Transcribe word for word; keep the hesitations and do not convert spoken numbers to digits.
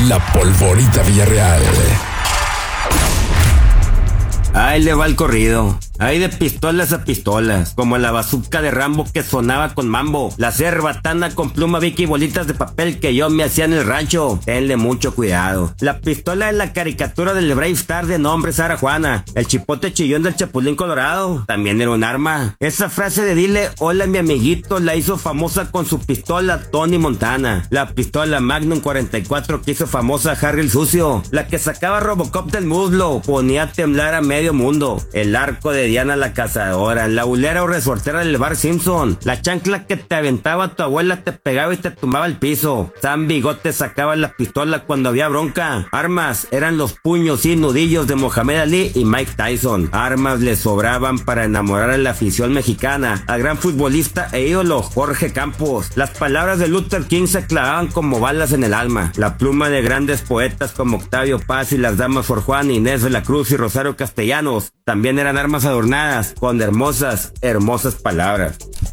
La Polvorita Villarreal. Ahí le va el corrido. Ahí de pistolas a pistolas, como la bazooka de Rambo que sonaba con mambo, la cerbatana con pluma Vicky y bolitas de papel que yo me hacía en el rancho. Tenle mucho cuidado. La pistola de la caricatura del Brave Star de nombre Sara Juana. El chipote chillón del Chapulín Colorado también era un arma. Esa frase de dile hola mi amiguito la hizo famosa con su pistola Tony Montana. La pistola Magnum cuarenta y cuatro que hizo famosa a Harry el Sucio. La que sacaba Robocop del muslo, ponía a temblar a medio mundo. El arco de Diana la Cazadora, la bulera o resortera del Bar Simpson, la chancla que te aventaba tu abuela te pegaba y te tumbaba al piso. Sam Bigote sacaba la pistola cuando había bronca. Armas eran los puños y nudillos de Mohamed Ali y Mike Tyson. Armas le sobraban para enamorar a la afición mexicana, al gran futbolista e ídolo Jorge Campos. Las palabras de Luther King se clavaban como balas en el alma. La pluma de grandes poetas como Octavio Paz y las damas Sor Juana, Inés de la Cruz y Rosario Castellanos también eran armas adornadas con hermosas, hermosas palabras.